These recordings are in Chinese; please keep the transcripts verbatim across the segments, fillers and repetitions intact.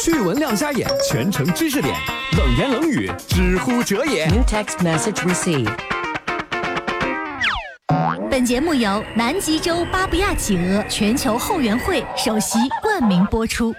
趣闻亮瞎眼，全程知识点，冷言冷语，知乎者也。 New text message received。 本节目由南极洲巴布亚企鹅全球后援会首席冠名播出。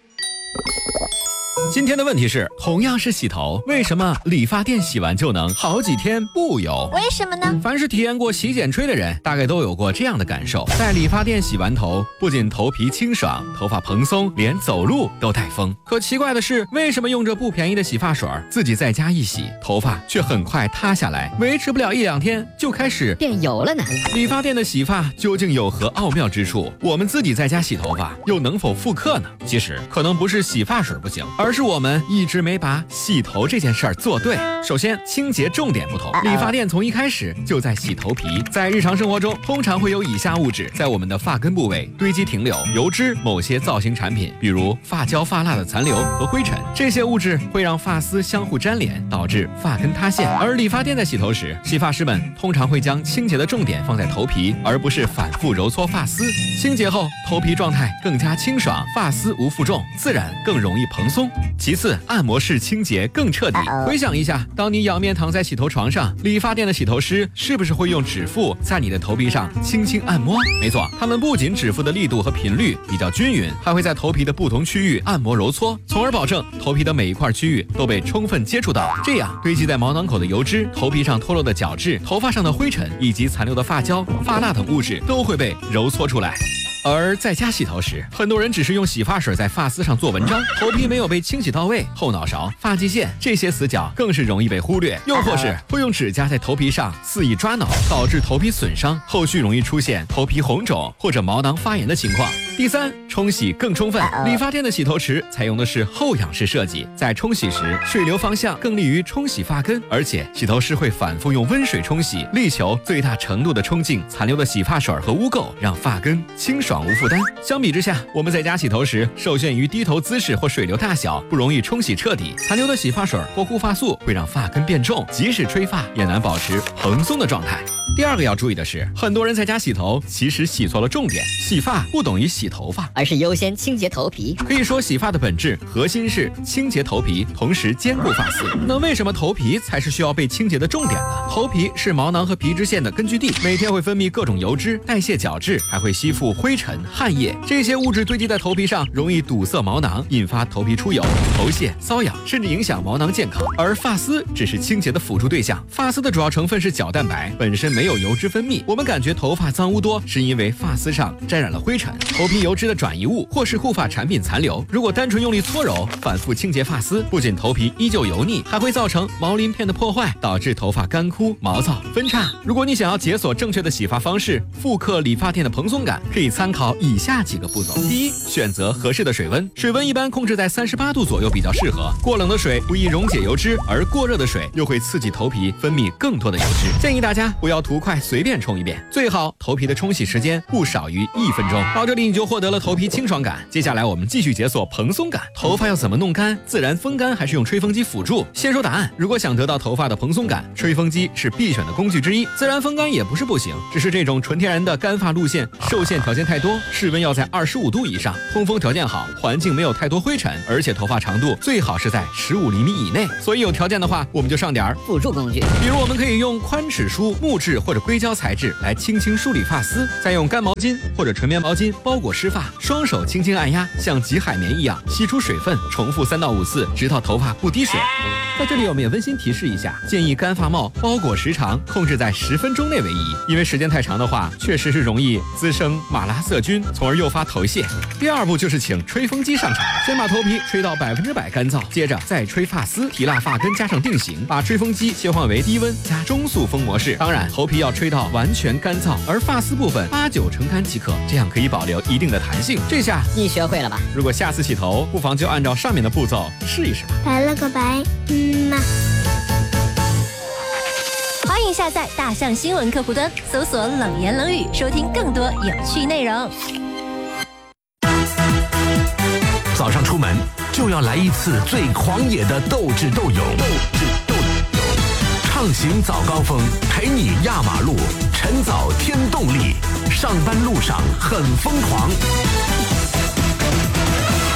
今天的问题是，同样是洗头，为什么理发店洗完就能好几天不油？ 为什么呢？ 凡是体验过洗剪吹的人，大概都有过这样的感受：在理发店洗完头，不仅头皮清爽，头发蓬松，连走路都带风。可奇怪的是，为什么用着不便宜的洗发水，自己在家一洗，头发却很快塌下来，维持不了一两天就开始变油了呢？ 理发店的洗发究竟有何奥妙之处？我们自己在家洗头发又能否复刻呢？其实可能不是洗发水不行，而是我们一直没把洗头这件事儿做对。首先，清洁重点不同，理发店从一开始就在洗头皮。在日常生活中，通常会有以下物质在我们的发根部位堆积停留：油脂、某些造型产品，比如发胶、发蜡的残留和灰尘。这些物质会让发丝相互粘连，导致发根塌陷。而理发店在洗头时，洗发师们通常会将清洁的重点放在头皮，而不是反复揉搓发丝。清洁后，头皮状态更加清爽，发丝无负重，自然更容易蓬松。其次，按摩式清洁更彻底。回想一下，当你仰面躺在洗头床上，理发店的洗头师是不是会用指腹在你的头皮上轻轻按摩？没错，他们不仅指腹的力度和频率比较均匀，还会在头皮的不同区域按摩揉搓，从而保证头皮的每一块区域都被充分接触到。这样，堆积在毛囊口的油脂、头皮上脱落的角质、头发上的灰尘以及残留的发胶、发蜡等物质都会被揉搓出来。而在家洗头时，很多人只是用洗发水在发丝上做文章，头皮没有被清洗到位，后脑勺、发际线这些死角更是容易被忽略，又或是会用指甲在头皮上肆意抓挠，导致头皮损伤，后续容易出现头皮红肿或者毛囊发炎的情况。第三，冲洗更充分。理发店的洗头池采用的是后仰式设计，在冲洗时，水流方向更利于冲洗发根，而且洗头师会反复用温水冲洗，力求最大程度的冲净残留的洗发水和污垢，让发根清爽无负担。相比之下，我们在家洗头时受限于低头姿势或水流大小，不容易冲洗彻底，残留的洗发水或护发素会让发根变重，即使吹发也难保持蓬松的状态。第二个要注意的是，很多人在家洗头其实洗错了重点，洗发不等于洗头发， 而是优先清洁头皮。 可以说，洗发的本质核心是清洁头皮，同时兼顾发丝。那为什么头皮才是需要被清洁的重点呢？头皮是毛囊和皮脂腺的根据地，每天会分泌各种油脂，代谢角质，还会吸附灰尘、汗液。这些物质堆积在头皮上，容易堵塞毛囊，引发头皮出油、头屑、瘙痒，甚至影响毛囊健康。而发丝只是清洁的辅助对象，发丝的主要成分是角蛋白，本身没有油脂分泌。我们感觉头发脏污多，是因为发丝上沾染了灰尘、头皮油脂的转移物，或是护发产品残留。如果单纯用力搓揉、反复清洁发丝，不仅头皮依旧油腻，还会造成毛鳞片的破坏，导致头发干枯、毛躁、分叉。如果你想要解锁正确的洗发方式，复刻理发店的蓬松感，可以参考以下几个步骤。第一，选择合适的水温，水温一般控制在三十八度左右比较适合。过冷的水不易溶解油脂，而过热的水又会刺激头皮分泌更多的油脂。建议大家不要图快随便冲一遍，最好头皮的冲洗时间不少于一分钟。到这里你就获得了头皮清爽感。接下来我们继续解锁蓬松感。头发要怎么弄干？自然风干还是用吹风机辅助？先说答案。如果想得到头发的蓬松感，吹风机是必选的工具之一。自然风干也不是不行，只是这种纯天然的干发路线受限条件太多，室温要在二十五度以上，通风条件好，环境没有太多灰尘，而且头发长度最好是在十五厘米以内。所以有条件的话，我们就上点辅助工具， 比如我们可以用宽齿梳、木质或者硅胶材质来轻轻梳理发丝，再用干毛巾或者纯棉毛巾包裹湿发，双手轻轻按压，像挤海绵一样吸出水分，重复三到五次，直到头发不滴水。在这里我们也温馨提示一下，建议干发帽包裹时长控制在十分钟内为宜，因为时间太长的话，确实是容易滋生马拉色菌，从而诱发头屑。第二步就是请吹风机上场，先把头皮吹到百分之百干燥，接着再吹发丝，提蜡发根加上定型，把吹风机切换为低温加中速风模式。当然，头皮要吹到完全干燥，而发丝部分八九成干即可，这样可以保留一定的弹性。这下你学会了吧？ 如果下次洗头，不妨就按照上面的步骤试一试吧。 拜了个拜，嗯呐。 欢迎下载大象新闻客户端，搜索冷言冷语，收听更多有趣内容。 早上出门就要来一次最狂野的斗智斗勇，斗智斗勇，畅行早高峰，陪你压马路，晨早添动力，上班路上很疯狂。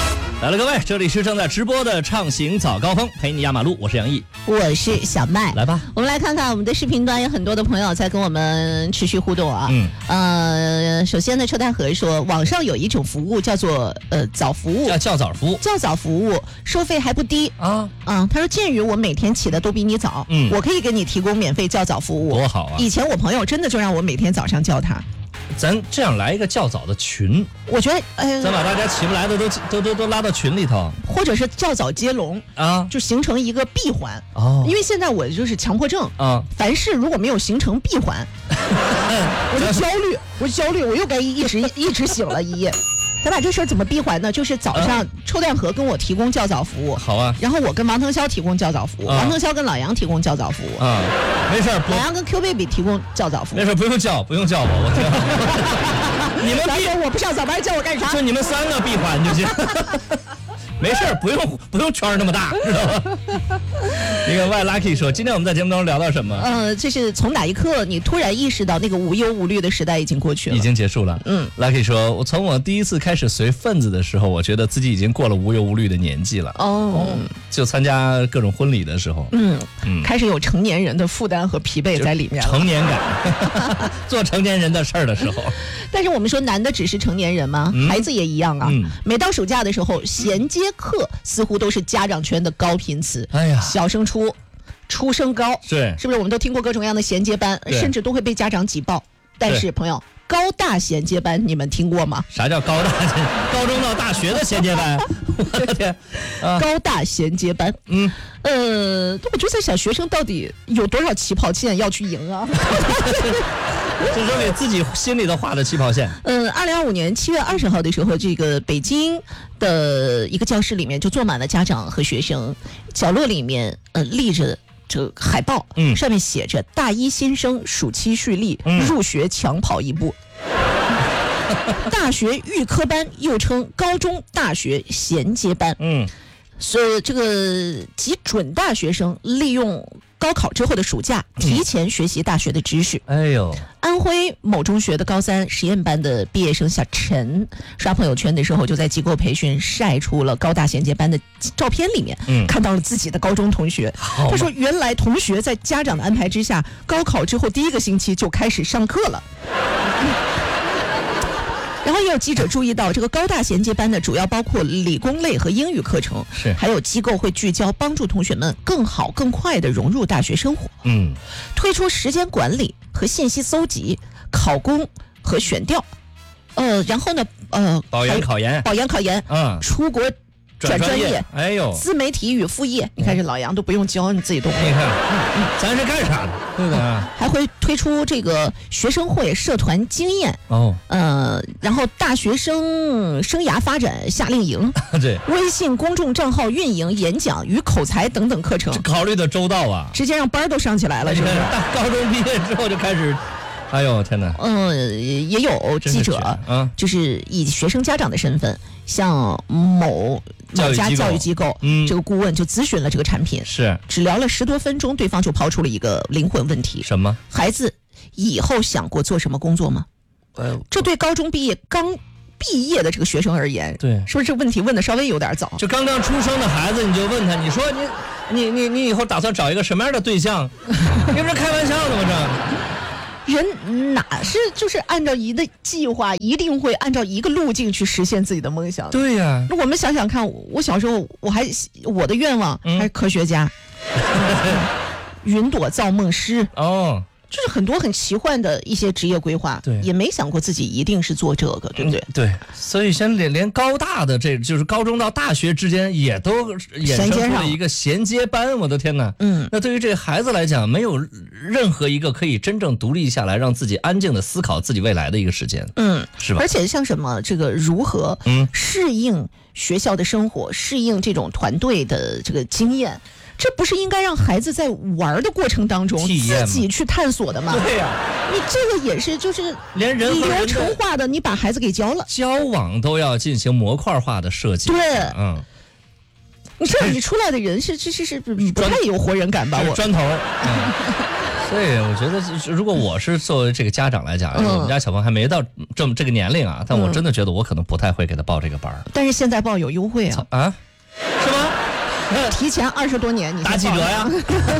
来了，各位，这里是正在直播的畅行早高峰，陪你压马路，我是杨毅， 我是小麦。 来吧， 我们来看看我们的视频端有很多的朋友在跟我们持续互动啊。嗯，呃，首先呢，车太和说，网上有一种服务叫做呃早服务， 叫较早服务， 较早服务收费还不低啊啊。他说，鉴于我每天起的都比你早，嗯，我可以给你提供免费较早服务， 多好啊！ 以前我朋友真的就让我每天早上叫他。 咱这样来一个较早的群， 我觉得，呃， 咱把大家起不来的都都都都拉到群里头， 或者是较早接龙啊，就形成一个闭环哦。因为现在我就是强迫症啊，凡事如果没有形成闭环，我就焦虑，我就焦虑，我又该一直一直醒了一夜。咱把这事儿怎么闭环呢？就是早上抽蛋盒跟我提供较早服务， 好啊。 然后我跟王腾霄提供较早服务，啊、王腾霄跟老杨提供较早服务啊。 没事， 老杨跟 Q baby 提供较早服务。 没事，不用叫，不用叫我，我你们闭，我不上早班叫我干啥？ 就你们三个闭环就行。没事，不用不用圈那么大，知道吗？一个 Y Lucky 说，今天我们在节目当中聊到什么？ 呃，就是从哪一刻你突然意识到那个无忧无虑的时代已经过去了， 已经结束了。嗯 ，Lucky 说，我从我第一次开始随份子的时候，我觉得自己已经过了无忧无虑的年纪了。哦，就参加各种婚礼的时候，嗯嗯，开始有成年人的负担和疲惫在里面了， 成年感，做成年人的事儿的时候。 但是我们说，男的只是成年人吗？嗯、孩子也一样啊。嗯、每到暑假的时候，衔接课似乎都是家长圈的高频词。哎呀，小升初、初升高， 是是不是？我们都听过各种各样的衔接班，甚至都会被家长挤爆。但是，朋友，高大衔接班你们听过吗？ 啥叫高大衔？高中到大学的衔接班？我的天！ 啊、高大衔接班，嗯，呃，我就在想，学生到底有多少起跑线要去赢啊？ 这是给自己心里的画的起跑线。 嗯，二零二五年七月二十号的时候，这个北京的一个教室里面就坐满了家长和学生，角落里面呃立着这个海报，嗯，上面写着“大一新生暑期蓄力，嗯、入学抢跑一步”。大学预科班又称高中大学衔接班，嗯，所以这个及准大学生利用高考之后的暑假提前学习大学的知识。哎呦，安徽某中学的高三实验班的毕业生小陈刷朋友圈的时候，就在机构培训晒出了高大衔接班的照片，里面、嗯、看到了自己的高中同学。他说，原来同学在家长的安排之下，高考之后第一个星期就开始上课了。然后也有记者注意到，这个高大衔接班呢，主要包括理工类和英语课程，是还有机构会聚焦帮助同学们更好、更快地融入大学生活。嗯，推出时间管理和信息搜集、考公和选调，呃，然后呢，呃， 保研考研、 保研考研，嗯，出国转专业， 哎呦， 自媒体与副业，你看这老杨都不用教，你自己都会。 你看，咱是干啥的，对吧？ 还会推出这个学生会社团经验哦，呃，然后大学生生涯发展夏令营， 对， 微信公众账号运营、演讲与口才等等课程， 这考虑的周到啊， 直接让班都上起来了，是不是？ 高中毕业之后就开始。哎呦天哪！ 嗯，也有记者啊，就是以学生家长的身份，向某某家教育机构，嗯，这个顾问就咨询了这个产品， 是只聊了十多分钟，对方就抛出了一个灵魂问题： 什么？ 孩子以后想过做什么工作吗？呃，这对高中毕业刚毕业的这个学生而言， 对， 是不是这个问题问的稍微有点早？ 就刚刚出生的孩子，你就问他，你说你你你你以后打算找一个什么样的对象？你不是开玩笑的吗？这。 人哪是就是按照一个计划，一定会按照一个路径去实现自己的梦想？ 对呀、 啊，我们想想看，我小时候我还我的愿望还是科学家，嗯、云朵造梦师哦。就是很多很奇幻的一些职业规划，对，也没想过自己一定是做这个，对不对？ 嗯、对，所以现在连高大的这就是高中到大学之间也都衍生出了一个衔接班，我的天哪！嗯，那对于这孩子来讲，没有任何一个可以真正独立下来，让自己安静的思考自己未来的一个时间，嗯，是吧？ 而且像什么这个如何嗯适应学校的生活，适应这种团队的这个经验。这不是应该让孩子在玩的过程当中自己去探索的吗？ 对呀、 啊，你这个也是就是连人和人流程化的，你把孩子给教了， 交往都要进行模块化的设计。 对，嗯，你这你出来的人是是是是不太有活人感吧？我砖头。嗯所以我觉得，如果我是作为这个家长来讲，嗯、我们家小朋友还没到这么这个年龄啊，但我真的觉得我可能不太会给他报这个班、嗯、 但是现在报有优惠啊啊，是吗？ 提前二十多年你打几折呀？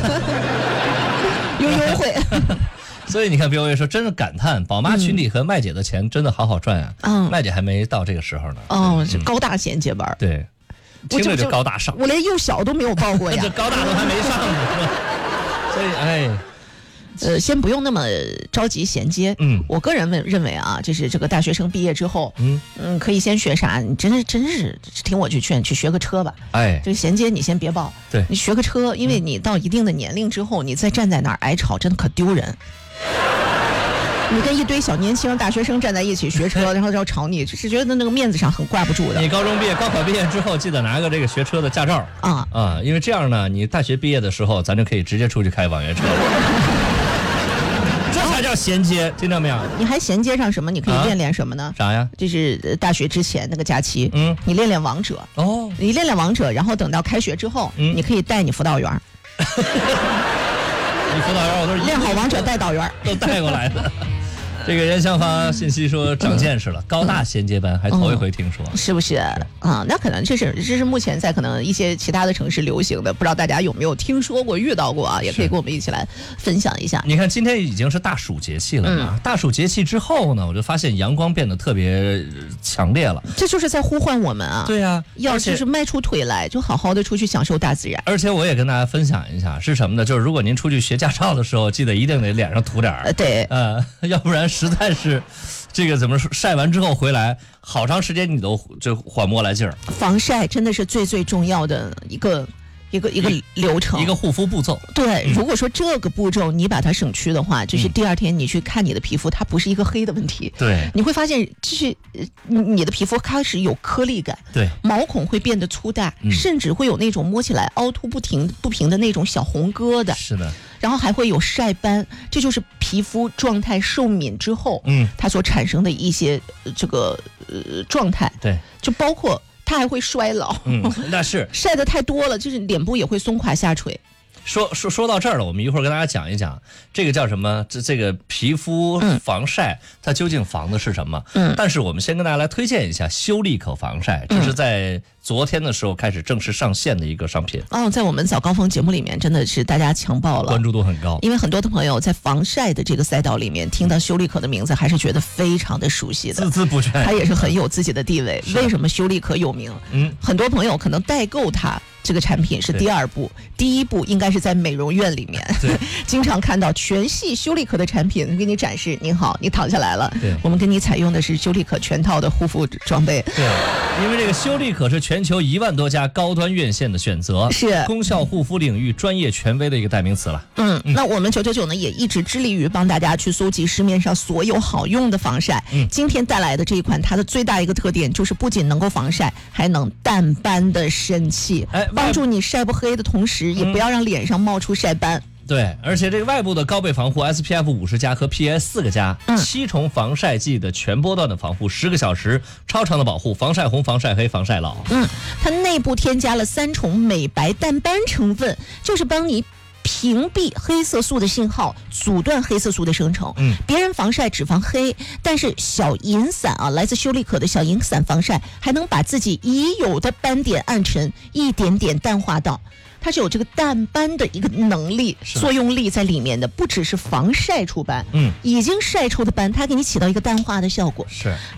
有优惠。 所以你看，彪威说，真是感叹，宝妈群里和麦姐的钱真的好好赚啊！嗯，麦姐还没到这个时候呢。 哦，是高大衔接班。 对，听着就高大上。 我连幼小都没有报过呀， 这高大都还没上呢。所以，哎。 呃，先不用那么着急衔接。嗯，我个人认认为啊，就是这个大学生毕业之后，嗯嗯，可以先学啥？你真是真是听我去劝，去学个车吧。哎，这个衔接你先别报， 对， 你学个车，因为你到一定的年龄之后，你再站在那儿挨吵，真的可丢人。你跟一堆小年轻大学生站在一起学车，然后要吵你，是觉得那个面子上很挂不住的。 你高中毕业、高考毕业之后，记得拿个这个学车的驾照啊啊，因为这样呢，你大学毕业的时候，咱就可以直接出去开网约车了。这才叫衔接，听到没有？ 你还衔接上什么？你可以练练什么呢？ 啊、啥呀？ 就是大学之前那个假期，嗯，你练练王者哦，你练练王者，然后等到开学之后，嗯，你可以带你辅导员。 你辅导员我都是练好王者带导员都带过来的。这个任向发信息说长见识了，嗯、高大衔接班还头一回听说， 嗯、是不是啊？那可能这是这是目前在可能一些其他的城市流行的，不知道大家有没有听说过、遇到过啊？也可以跟我们一起来分享一下。 你看，今天已经是大暑节气了嘛、嗯，大暑节气之后呢，我就发现阳光变得特别强烈了， 这就是在呼唤我们啊！ 对啊， 要就是迈出腿来，就好好的出去享受大自然。 而且我也跟大家分享一下是什么呢？就是如果您出去学驾照的时候，记得一定得脸上涂点儿， 呃，对， 呃，要不然实在是。这个怎么说？晒完之后回来，好长时间你都就缓不过来劲儿。 防晒真的是最最重要的一个一个一个流程， 一个护肤步骤。 对、嗯，如果说这个步骤你把它省去的话，就是第二天你去看你的皮肤，它不是一个黑的问题。 对， 你会发现，就是你的皮肤开始有颗粒感， 对， 毛孔会变得粗大，嗯、甚至会有那种摸起来凹凸不停不平的那种小红疙瘩。 是的。 然后还会有晒斑，这就是皮肤状态受敏之后，嗯，它所产生的一些、呃、这个呃状态。 对， 就包括它还会衰老。 嗯，那是晒得太多了，就是脸部也会松垮下垂。 说说说到这儿了，我们一会儿跟大家讲一讲这个叫什么？这这个皮肤防晒、嗯，它究竟防的是什么？嗯，但是我们先跟大家来推荐一下修丽可防晒，这是在昨天的时候开始正式上线的一个商品。 哦，在我们早高峰节目里面，真的是大家强爆了， 关注度很高。 因为很多的朋友在防晒的这个赛道里面，听到修丽可的名字，还是觉得非常的熟悉的， 孜孜不倦。 它也是很有自己的地位。为什么修丽可有名？嗯，很多朋友可能代购它。这个产品是第二步，第一步应该是在美容院里面，对，经常看到全系修丽可的产品给你展示。您好，你躺下来了，对，我们跟你采用的是修丽可全套的护肤装备。 对，因为这个修丽可是全球一万多家高端院线的选择， 是功效护肤领域专业权威的一个代名词了。 嗯，嗯那我们九九九呢也一直致力于帮大家去搜集市面上所有好用的防晒。嗯，今天带来的这一款，它的最大一个特点就是不仅能够防晒，还能淡斑的神器。哎。帮助你晒不黑的同时，也不要让脸上冒出晒斑。 嗯、对，而且这个外部的高倍防护 S P F 五十加和 P A 四个加，嗯，七重防晒剂的全波段的防护，十个小时超长的保护，防晒红、防晒黑、防晒老。 嗯，它内部添加了三重美白淡斑成分，就是帮你屏蔽黑色素的信号，阻断黑色素的生成。嗯，别人防晒只防黑，但是小银伞啊，来自修丽可的小银伞防晒，还能把自己已有的斑点暗沉一点点淡化到。它是有这个淡斑的一个能力、作用力在里面的，不只是防晒出斑，嗯，已经晒出的斑，它给你起到一个淡化的效果。 是。